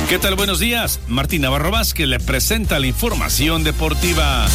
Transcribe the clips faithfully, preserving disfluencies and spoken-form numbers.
¿Qué tal? Buenos días. Martín Navarro Vázquez le presenta la información deportiva.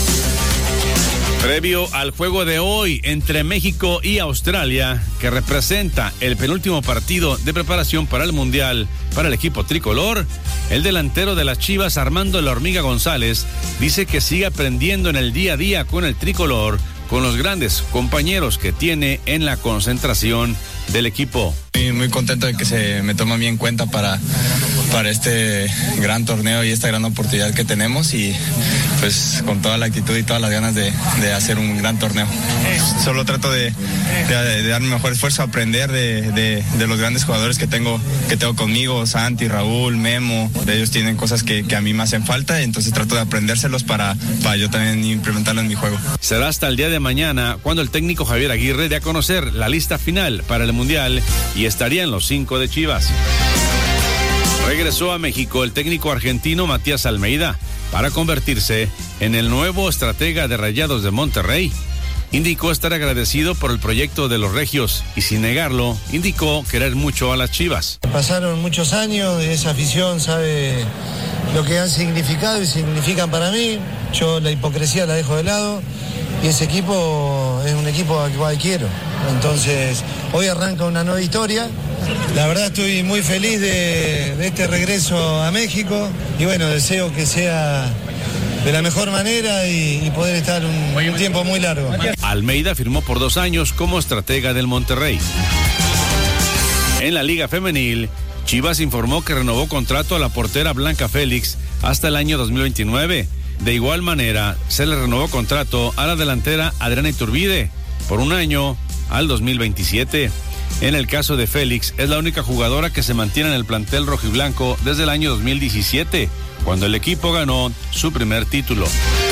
Previo al juego de hoy entre México y Australia, que representa el penúltimo partido de preparación para el Mundial para el equipo tricolor, el delantero de las Chivas, Armando La Hormiga González, dice que sigue aprendiendo en el día a día con el tricolor, con los grandes compañeros que tiene en la concentración del equipo. Muy, muy contento de que se me toma bien en cuenta para, para este gran torneo y esta gran oportunidad que tenemos, y pues con toda la actitud y todas las ganas de, de hacer un gran torneo. Solo trato de, de, de dar mi mejor esfuerzo, aprender de, de, de los grandes jugadores que tengo, que tengo conmigo, Santi, Raúl, Memo. Ellos tienen cosas que, que a mí me hacen falta, entonces trato de aprendérselos para, para yo también implementarlo en mi juego. Será hasta el día de mañana cuando el técnico Javier Aguirre dé a conocer la lista final para el Mundial y estarían los cinco de Chivas. Regresó a México el técnico argentino Matías Almeida para convertirse en el nuevo estratega de Rayados de Monterrey. Indicó estar agradecido por el proyecto de los regios y, sin negarlo, indicó querer mucho a las Chivas. Pasaron muchos años, esa afición sabe lo que han significado y significan para mí. Yo la hipocresía la dejo de lado y ese equipo es un equipo al cual quiero. Entonces, hoy arranca una nueva historia. La verdad estoy muy feliz de, de este regreso a México y bueno, deseo que sea de la mejor manera y, y poder estar un, un tiempo muy largo. Almeida firmó por dos años como estratega del Monterrey. En la Liga Femenil, Chivas informó que renovó contrato a la portera Blanca Félix hasta el año dos mil veintinueve. De igual manera, se le renovó contrato a la delantera Adriana Iturbide por un año al dos mil veintisiete. En el caso de Félix, es la única jugadora que se mantiene en el plantel rojiblanco desde el año dos mil diecisiete, cuando el equipo ganó su primer título.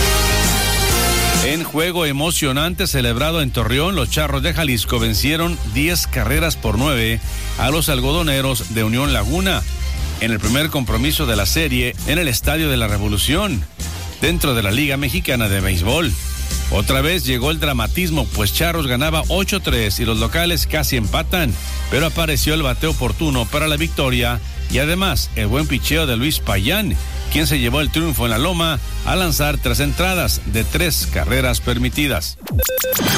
En juego emocionante celebrado en Torreón, los Charros de Jalisco vencieron diez carreras por nueve a los algodoneros de Unión Laguna en el primer compromiso de la serie en el Estadio de la Revolución, dentro de la Liga Mexicana de Béisbol. Otra vez llegó el dramatismo, pues Charros ganaba ocho tres y los locales casi empatan, pero apareció el bateo oportuno para la victoria y además el buen picheo de Luis Payán, quien se llevó el triunfo en la loma al lanzar tres entradas de tres carreras permitidas.